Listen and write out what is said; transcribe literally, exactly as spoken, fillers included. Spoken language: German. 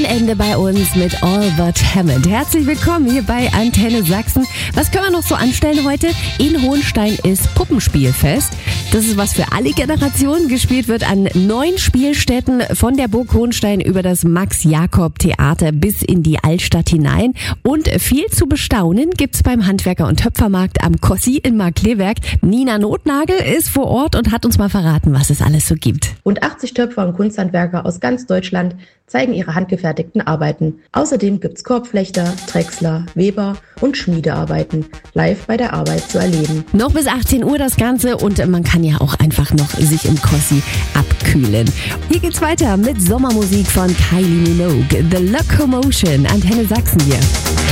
Wochenende bei uns mit Albert Hammond. Herzlich willkommen hier bei Antenne Sachsen. Was können wir noch so anstellen heute? In Hohenstein ist Puppenspielfest. Das ist was für alle Generationen. Gespielt wird an neun Spielstätten von der Burg Hohenstein über das Max-Jakob-Theater bis in die Altstadt hinein. Und viel zu bestaunen gibt's beim Handwerker- und Töpfermarkt am Kossi in Markkleeberg. Nina Notnagel ist vor Ort und hat uns mal verraten, was es alles so gibt. Rund achtzig Töpfer und Kunsthandwerker aus ganz Deutschland zeigen ihre handgefertigten Arbeiten. Außerdem gibt's Korbflechter, Drechsler, Weber und Schmiedearbeiten live bei der Arbeit zu erleben. Noch bis achtzehn Uhr das Ganze und man kann ja auch einfach noch sich im Kossi abkühlen. Hier geht's weiter mit Sommermusik von Kylie Minogue. The Locomotion, Antenne Sachsen hier.